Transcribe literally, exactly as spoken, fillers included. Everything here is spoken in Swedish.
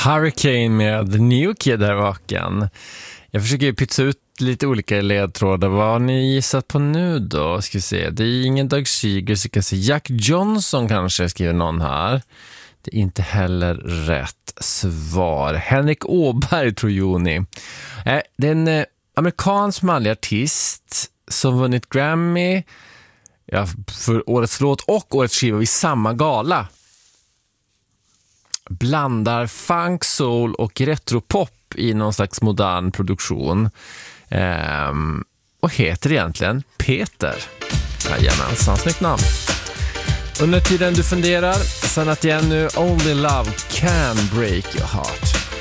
Hurricane med New Kid där vaken. Jag försöker ju pytsa ut lite olika ledtrådar. Vad har ni gissat på nu då? Ska vi se. Det är ingen Doug Seeger, så kan se Jack Johnson kanske, skriver någon här. Det är inte heller rätt svar. Henrik Åberg tror Joni. Eh, det är en eh, amerikansk manlig artist som vunnit Grammy ja, för årets låt och årets skiva i samma gala. Blandar funk, soul och retropop i någon slags modern produktion. Ehm, och heter egentligen Peter. Jajamensan, snyggt namn. Under tiden du funderar, sen att igen nu Only Love Can Break Your Heart.